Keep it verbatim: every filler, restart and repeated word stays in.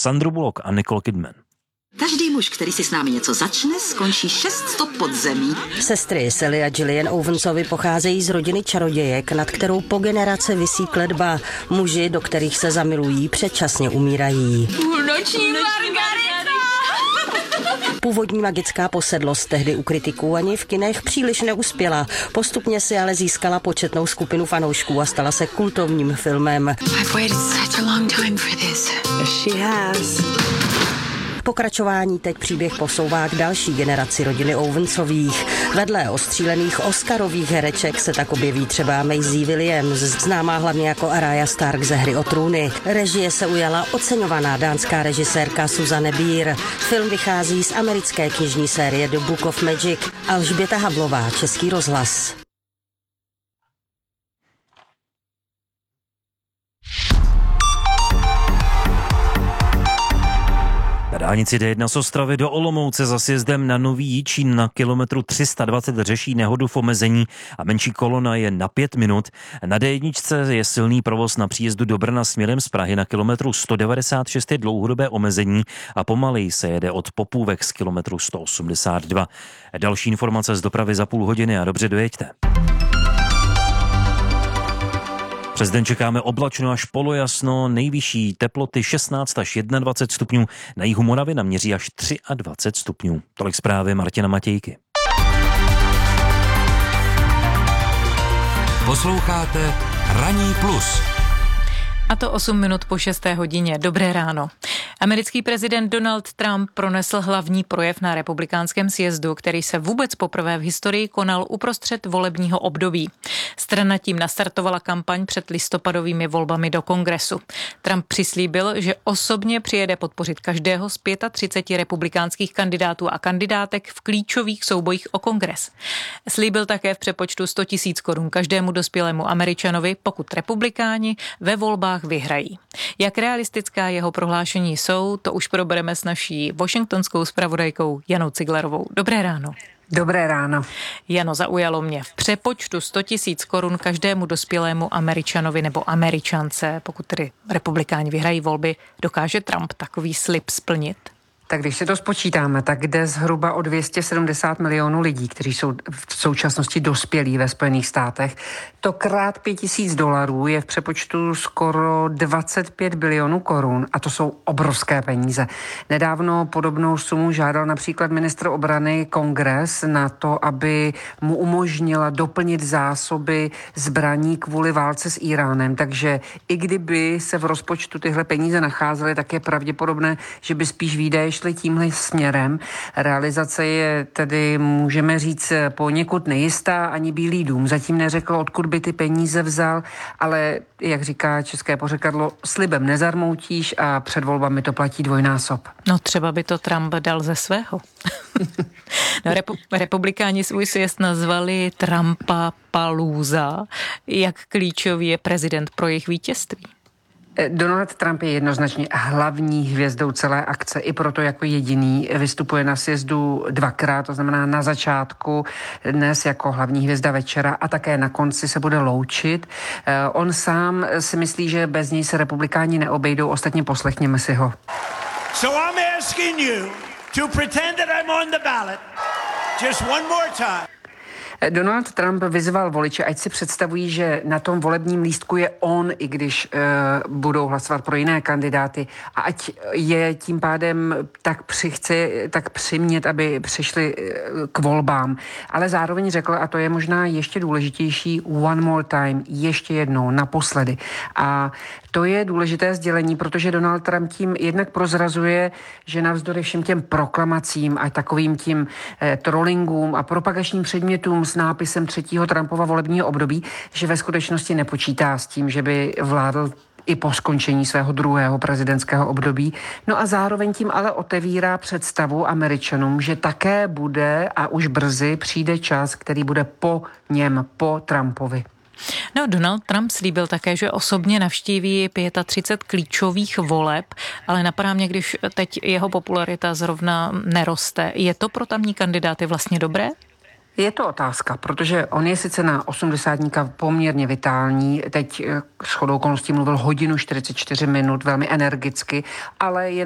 Sandru Bullock a Nicole Kidman. Každý muž, který si s námi něco začne, skončí šest stop pod zemí. Sestry Sally a Gillian Owensovi pocházejí z rodiny čarodějek, nad kterou po generace visí kletba. Muži, do kterých se zamilují, předčasně umírají. Půlnoční margarita! Původní magická posedlost tehdy u kritiků ani v kinech příliš neuspěla. Postupně si ale získala početnou skupinu fanoušků a stala se kultovním filmem. I've waited such a long time for this. She has. Pokračování teď příběh posouvá k další generaci rodiny Owensových. Vedle ostřílených oscarových hereček se tak objeví třeba Maisie Williams, známá hlavně jako Arya Stark ze Hry o trůny. Režie se ujala oceňovaná dánská režisérka Susanne Bier. Film vychází z americké knižní série The Book of Magic. Alžběta Havlová, Český rozhlas. Na dálnici D jedna z Ostravy do Olomouce za sjezdem na Nový Jičín na kilometru tři sta dvacet řeší nehodu v omezení a menší kolona je na pět minut. Na D jedna je silný provoz na příjezdu do Brna směrem z Prahy na kilometru sto devadesát šest je dlouhodobé omezení a pomaleji se jede od Popůvek z kilometru sto osmdesát dva. Další informace z dopravy za půl hodiny a dobře dojeďte. Přes den čekáme oblačno až polojasno, nejvyšší teploty šestnáct až dvacet jedna stupňů, na jihu Moravy naměří až dvacet tři stupňů. Tolik zprávy Martina Matějky. Posloucháte Ranní plus. A to osm minut po šesté hodině. Dobré ráno. Americký prezident Donald Trump pronesl hlavní projev na republikánském sjezdu, který se vůbec poprvé v historii konal uprostřed volebního období. Strana tím nastartovala kampaň před listopadovými volbami do kongresu. Trump přislíbil, že osobně přijede podpořit každého z třiceti pěti republikánských kandidátů a kandidátek v klíčových soubojích o kongres. Slíbil také v přepočtu sto tisíc korun každému dospělému Američanovi, pokud republikáni ve volbách vyhrají. Jak realistická jeho prohlášení jsou, to už probereme s naší washingtonskou zpravodajkou Janou Ciglerovou. Dobré ráno. Dobré ráno. Jano, zaujalo mě. V přepočtu sto tisíc korun každému dospělému Američanovi nebo Američance, pokud tedy republikáni vyhrají volby, dokáže Trump takový slib splnit? Tak když se to spočítáme, tak jde zhruba o dvě stě sedmdesát milionů lidí, kteří jsou v současnosti dospělí ve Spojených státech. To krát pět tisíc dolarů je v přepočtu skoro dvacet pět bilionů korun a to jsou obrovské peníze. Nedávno podobnou sumu žádal například ministr obrany Kongres na to, aby mu umožnila doplnit zásoby zbraní kvůli válce s Iránem. Takže i kdyby se v rozpočtu tyhle peníze nacházely, tak je pravděpodobné, že by spíš výdaje šli tímhle směrem. Realizace je tedy, můžeme říct, poněkud nejistá, ani Bílý dům zatím neřekl, odkud by ty peníze vzal, ale jak říká české pořekadlo, slibem nezarmoutíš a před volbami to platí dvojnásob. No třeba by to Trump dal ze svého. No, repu- republikáni svůj sjezd nazvali Trumpa palůza. Jak klíčový je prezident pro jejich vítězství? Donald Trump je jednoznačně hlavní hvězdou celé akce, i proto jako jediný vystupuje na sjezdu dvakrát, to znamená na začátku, dnes jako hlavní hvězda večera a také na konci se bude loučit. On sám si myslí, že bez něj se republikáni neobejdou, ostatně poslechněme si ho. So I'm asking you to pretend that I'm on the ballot just one more time. Donald Trump vyzval voliče, ať si představují, že na tom volebním lístku je on, i když uh, budou hlasovat pro jiné kandidáty, a ať je tím pádem tak, přichce, tak přimět, aby přišli uh, k volbám. Ale zároveň řekl, a to je možná ještě důležitější, one more time, ještě jednou, naposledy. A to je důležité sdělení, protože Donald Trump tím jednak prozrazuje, že navzdory všem těm proklamacím a takovým tím eh, trollingům a propagačním předmětům s nápisem třetího Trumpova volebního období, že ve skutečnosti nepočítá s tím, že by vládl i po skončení svého druhého prezidentského období. No a zároveň tím ale otevírá představu Američanům, že také bude a už brzy přijde čas, který bude po něm, po Trumpovi. No, Donald Trump slíbil také, že osobně navštíví třicet pět klíčových voleb, ale napadá mě, když teď jeho popularita zrovna neroste. Je to pro tamní kandidáty vlastně dobré? Je to otázka, protože on je sice na osmdesátníka poměrně vitální, teď shodou okolností mluvil hodinu čtyřicet čtyři minut, velmi energicky, ale je